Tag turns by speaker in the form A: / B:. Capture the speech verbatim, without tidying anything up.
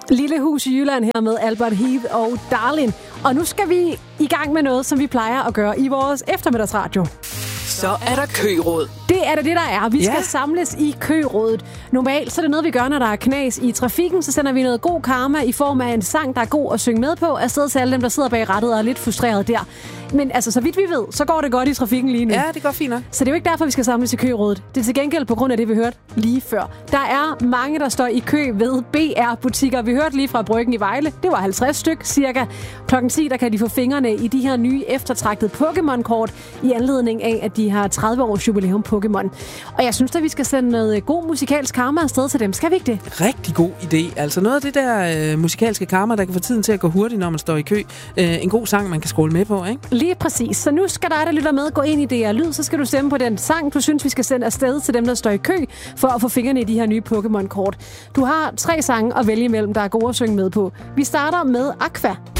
A: Lille Hus i Jylland her med Albert Heath og Darlin. Og nu skal vi i gang med noget, som vi plejer at gøre i vores eftermiddagsradio.
B: Så er der køråd.
A: Det er det, det der er. Vi
B: Ja.
A: skal samles i kørådet. Normalt så er det noget, vi gør, når der er knas i trafikken. Så sender vi noget god karma i form af en sang, der er god at synge med på. Afsted til alle dem, der sidder bag rattet og er lidt frustreret der. Men altså, så vidt vi ved, så går det godt i trafikken lige nu.
B: Ja, det går fint nok.
A: Så det er jo ikke derfor, vi skal samles i kørådet. Det er til gengæld på grund af det, vi hørte lige før. Der er mange, der står i kø ved B R-butikker. Vi hørte lige fra Bryggen i Vejle. Det var halvtreds styk cirka. Klokken ti, der kan de få fingrene i de her nye eftertragtede Pokémon-kort i anledning af, at de har tredive års jubilæum Pokémon. Og jeg synes, at vi skal sende noget god musikalsk karma afsted til dem. Skal vi ikke det?
B: Rigtig god idé. Altså noget af det der øh, musikalske karma, der kan få tiden til at gå hurtigt, når man står i kø. Øh, en god sang, man kan scrolle med på, ikke?
A: Lige præcis. Så nu skal dig, der lytter med, gå ind i D R Lyd, så skal du stemme på den sang, du synes, vi skal sende afsted til dem, der står i kø, for at få fingrene i de her nye Pokémon-kort. Du har tre sange at vælge imellem, der er gode at synge med på. Vi starter med Aqua.